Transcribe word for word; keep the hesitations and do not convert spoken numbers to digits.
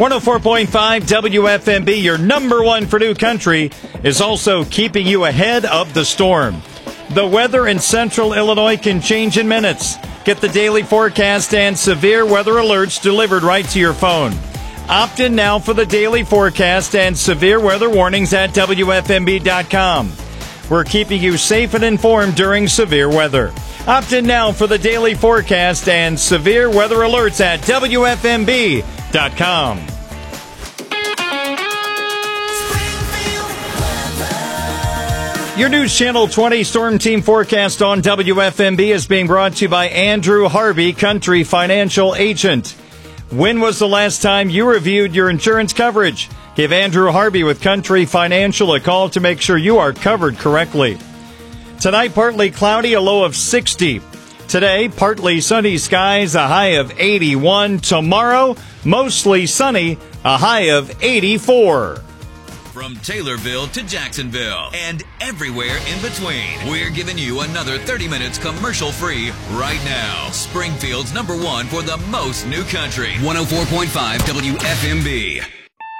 one oh four point five W F M B, your number one for New Country, is also keeping you ahead of the storm. The weather in central Illinois can change in minutes. Get the daily forecast and severe weather alerts delivered right to your phone. Opt in now for the daily forecast and severe weather warnings at W F M B dot com. We're keeping you safe and informed during severe weather. Opt in now for the daily forecast and severe weather alerts at W F M B dot com. Your News Channel twenty Storm Team forecast on W F M B is being brought to you by Andrew Harvey, Country Financial Agent. When was the last time you reviewed your insurance coverage? Give Andrew Harvey with Country Financial a call to make sure you are covered correctly. Tonight, partly cloudy, a low of sixty. Today, partly sunny skies, a high of eighty-one. Tomorrow, mostly sunny, a high of eighty-four. From Taylorville to Jacksonville and everywhere in between, we're giving you another thirty minutes commercial-free right now. Springfield's number one for the most new country. one oh four point five W F M B.